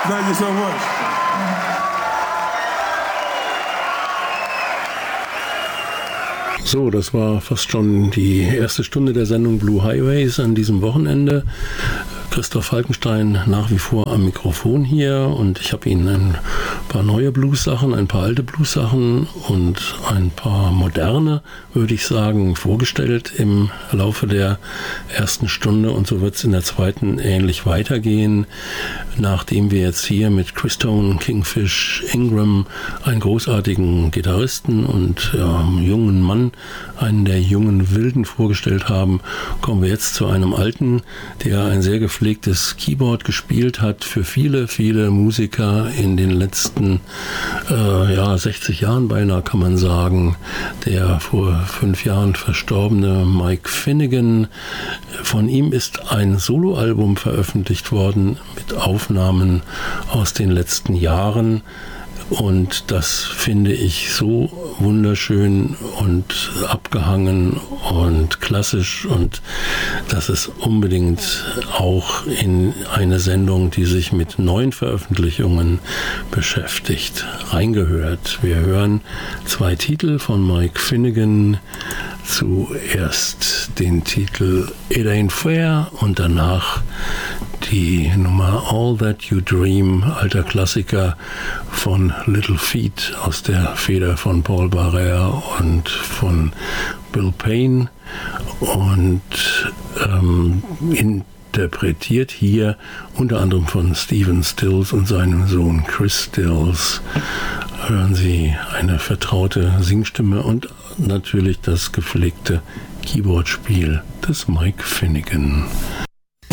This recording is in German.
Thank you so much. So, das war fast schon die erste Stunde der Sendung Blue Highways an diesem Wochenende. Christoph Falkenstein nach wie vor am Mikrofon hier und ich habe Ihnen ein paar neue Blues-Sachen, ein paar alte Blues-Sachen und ein paar moderne, würde ich sagen, vorgestellt im Laufe der ersten Stunde und so wird es in der zweiten ähnlich weitergehen, nachdem wir jetzt hier mit Chris Tone, Kingfish, Ingram einen großartigen Gitarristen und jungen Mann, einen der jungen Wilden vorgestellt haben, kommen wir jetzt zu einem Alten, der ein sehr gepflegtes Keyboard gespielt hat für viele, viele Musiker in den letzten 60 Jahren beinahe, kann man sagen. Der vor 5 Jahren verstorbene Mike Finnegan. Von ihm ist ein Soloalbum veröffentlicht worden mit Aufnahmen aus den letzten Jahren. Und das finde ich so wunderschön und abgehangen und klassisch und das ist unbedingt auch in eine Sendung, die sich mit neuen Veröffentlichungen beschäftigt, reingehört. Wir hören 2 Titel von Mike Finnegan. Zuerst den Titel It Ain't Fair und danach die Nummer All That You Dream, alter Klassiker von Little Feat aus der Feder von Paul Barrère und von Bill Payne und interpretiert hier unter anderem von Stephen Stills und seinem Sohn Chris Stills. Hören Sie eine vertraute Singstimme und natürlich das gepflegte Keyboardspiel des Mike Finnegan.